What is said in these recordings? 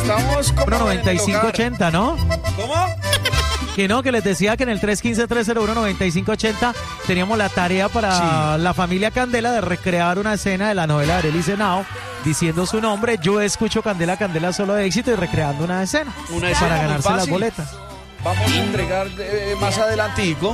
estamos como 9580, ¿no? ¿Cómo? Que no, que les decía que en el 315-301-9580 teníamos la tarea para la familia Candela de recrear una escena de la novela de Arely Senao diciendo su nombre. Yo escucho Candela, Candela solo de éxito y recreando una escena para ganarse las boletas. Vamos a entregar más adelantico.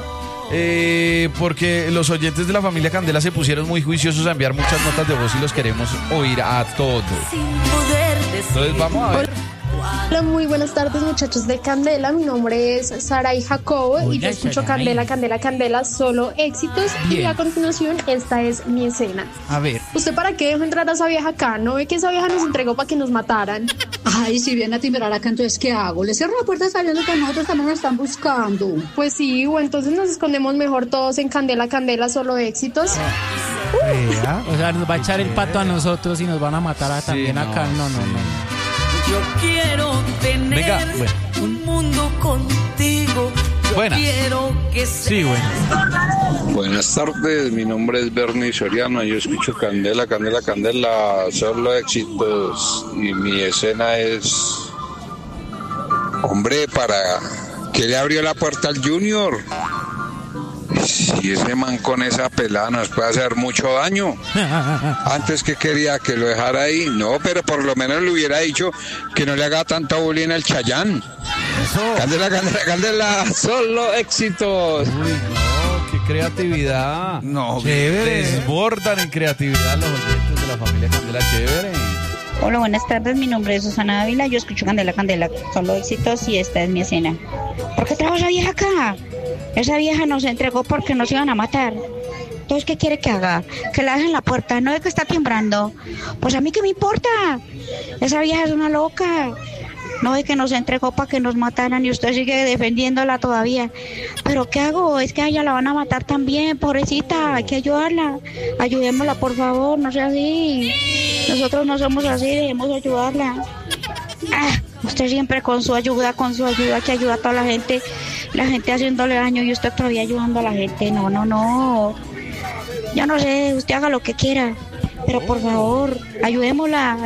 Porque los oyentes de la familia Candela se pusieron muy juiciosos a enviar muchas notas de voz y los queremos oír a todos. Entonces vamos a ver. Hola, muy buenas tardes, muchachos de Candela. Mi nombre es Saray Jacobo y yo escucho Saray. Candela, Candela, Candela, solo éxitos. Bien. Y a continuación, esta es mi escena. A ver. ¿Usted para qué dejó entrar a esa vieja acá? ¿No ve que esa vieja nos entregó para que nos mataran? Ay, si viene a timbrar acá, entonces, ¿qué hago? Le cierro la puerta sabiendo que nosotros también nos están buscando. Pues sí, o entonces nos escondemos mejor todos en Candela, Candela, solo éxitos. O sea, nos va a echar el pato a nosotros y nos van a matar también no, acá. No. Yo quiero tener Venga, bueno. un mundo contigo. Yo Buenas. quiero que Sí, bueno. Buenas tardes, mi nombre es Bernie Soriano, yo escucho Candela, Candela, Candela, solo éxitos y mi escena es, hombre, ¿para qué le abrió la puerta al Junior? Si ese man con esa pelada nos puede hacer mucho daño. Antes que quería que lo dejara ahí, no, pero por lo menos le hubiera dicho que no le haga tanta bullying al Chayán. Candela, Candela, Candela, solo éxitos. Uy, no, qué creatividad. No, Chévere. desbordan en creatividad los oyentes de la familia Candela. Chévere. Hola, buenas tardes, mi nombre es Susana Ávila, yo escucho Candela, Candela, solo éxitos y esta es mi escena. ¿Por qué trajo esa vieja acá? Esa vieja nos entregó porque nos iban a matar. Entonces, ¿qué quiere que haga? Que la dejen en la puerta, no es que está timbrando. Pues a mí qué me importa, esa vieja es una loca. No es que nos entregó para que nos mataran y usted sigue defendiéndola todavía. Pero ¿qué hago? Es que a ella la van a matar también, pobrecita, hay que ayudarla. Ayudémosla, por favor, no sea así. Nosotros no somos así, debemos ayudarla. Usted siempre con su ayuda, que ayuda a toda la gente haciéndole daño y usted todavía ayudando a la gente. No. Yo no sé, usted haga lo que quiera, pero por favor, ayudémosla.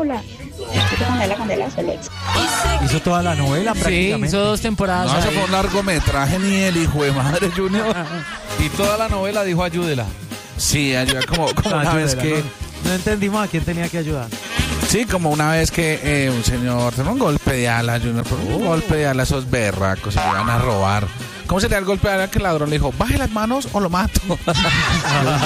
Candela, solo éxito. Hizo toda la novela Sí, prácticamente. hizo 2 temporadas. No, eso ahí. fue un largometraje ni el hijo de madre Junior. Y toda la novela dijo ayúdela. Sí, ayuda como una vez que... No entendimos a quién tenía que ayudar. Sí, como una vez que un señor tuvo un golpe de ala, Junior, por un golpe de ala, esos berracos se le iban a robar. ¿Cómo sería el golpe de ala que el ladrón le dijo, baje las manos o lo mato?